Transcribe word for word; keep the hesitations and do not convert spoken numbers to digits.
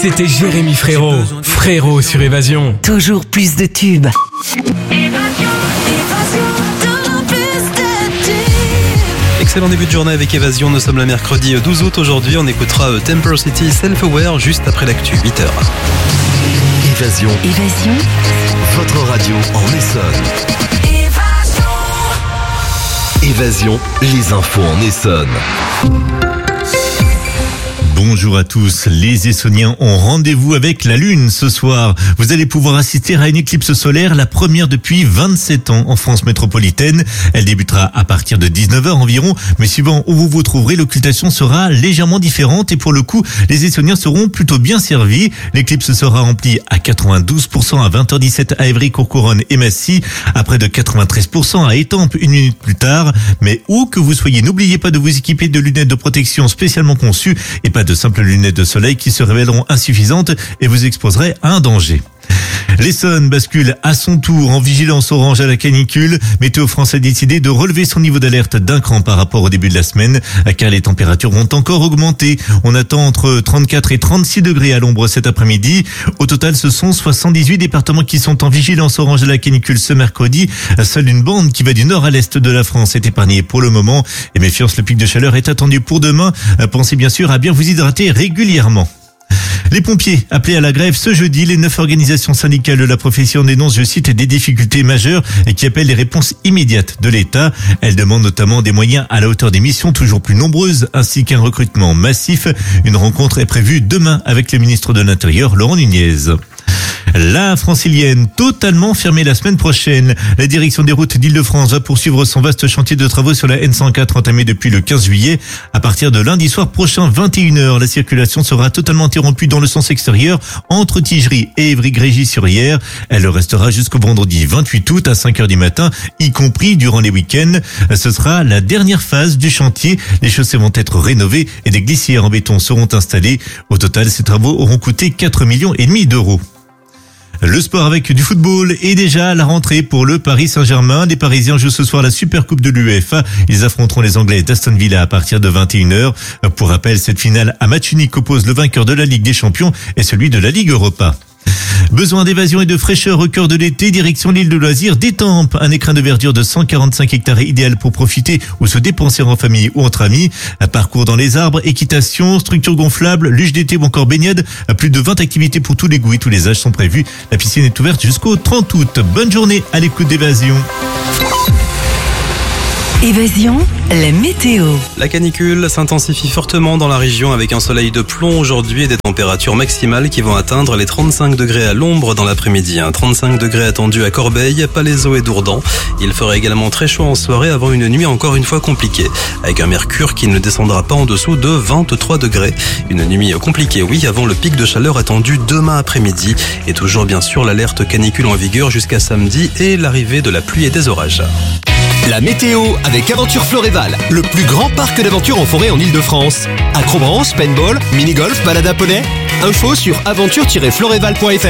C'était Jérémy Frérot. Frérot sur Évasion. Toujours plus de tubes. Excellent début de journée avec Évasion. Nous sommes le mercredi douze août aujourd'hui. On écoutera Temper City Self-Aware juste après l'actu, huit heures. Évasion. Évasion. Votre radio en Essonne. Évasion, les infos en Essonne. Bonjour à tous, les Essonniens ont rendez-vous avec la Lune ce soir. Vous allez pouvoir assister à une éclipse solaire, la première depuis vingt-sept ans en France métropolitaine. Elle débutera à partir de dix-neuf heures environ, mais suivant où vous vous trouverez, l'occultation sera légèrement différente et pour le coup, les Essonniens seront plutôt bien servis. L'éclipse sera remplie à quatre-vingt-douze pour cent à vingt heures dix-sept à Évry-Courcouronnes et Massy, à près de quatre-vingt-treize pour cent à Étampes une minute plus tard. Mais où que vous soyez, n'oubliez pas de vous équiper de lunettes de protection spécialement conçues et pas de simples lunettes de soleil qui se révéleront insuffisantes et vous exposeraient à un danger. L'Essonne bascule à son tour en vigilance orange à la canicule. Météo France a décidé de relever son niveau d'alerte d'un cran par rapport au début de la semaine, car les températures vont encore augmenter. On attend entre trente-quatre et trente-six degrés à l'ombre cet après-midi. Au total, ce sont soixante-dix-huit départements qui sont en vigilance orange à la canicule ce mercredi. Seule une bande qui va du nord à l'est de la France est épargnée pour le moment. Et méfiance, le pic de chaleur est attendu pour demain. Pensez bien sûr à bien vous hydrater régulièrement. Les pompiers appelés à la grève ce jeudi, les neuf organisations syndicales de la profession dénoncent, je cite, des difficultés majeures et qui appellent les réponses immédiates de l'État. Elles demandent notamment des moyens à la hauteur des missions toujours plus nombreuses ainsi qu'un recrutement massif. Une rencontre est prévue demain avec le ministre de l'Intérieur, Laurent Nunez. La francilienne, totalement fermée la semaine prochaine. La direction des routes d'Île-de-France va poursuivre son vaste chantier de travaux sur la N cent quatre entamé depuis le quinze juillet. À partir de lundi soir prochain, vingt et une heures, la circulation sera totalement interrompue dans le sens extérieur entre Tigerie et Évry-Grégy-sur-Yère. Elle restera jusqu'au vendredi vingt-huit août à cinq heures du matin, y compris durant les week-ends. Ce sera la dernière phase du chantier. Les chaussées vont être rénovées et des glissières en béton seront installées. Au total, ces travaux auront coûté quatre millions et demi d'euros. Le sport avec du football est déjà à la rentrée pour le Paris Saint-Germain. Les Parisiens jouent ce soir la Supercoupe de l'UEFA. Ils affronteront les Anglais d'Aston Villa à partir de vingt et une heures. Pour rappel, cette finale à match unique oppose le vainqueur de la Ligue des Champions et celui de la Ligue Europa. Besoin d'évasion et de fraîcheur au cœur de l'été, direction l'île de loisirs d'Étampes. Un écrin de verdure de cent quarante-cinq hectares est idéal pour profiter ou se dépenser en famille ou entre amis. Un parcours dans les arbres, équitation, structure gonflable, luge d'été ou encore baignade. Plus de vingt activités pour tous les goûts et tous les âges sont prévues. La piscine est ouverte jusqu'au trente août. Bonne journée à l'écoute d'Évasion. Évasion, la météo. La canicule s'intensifie fortement dans la région avec un soleil de plomb aujourd'hui et des températures maximales qui vont atteindre les trente-cinq degrés à l'ombre dans l'après-midi. trente-cinq degrés attendus à Corbeil, Palaiseau et Dourdan. Il fera également très chaud en soirée avant une nuit encore une fois compliquée, avec un mercure qui ne descendra pas en dessous de vingt-trois degrés. Une nuit compliquée, oui, avant le pic de chaleur attendu demain après-midi. Et toujours bien sûr l'alerte canicule en vigueur jusqu'à samedi et l'arrivée de la pluie et des orages. La météo avec Aventure Floréval, le plus grand parc d'aventure en forêt en Île-de-France. Acrobranche, paintball, mini-golf, balade à poney. Info sur aventure tiret floréval point f r.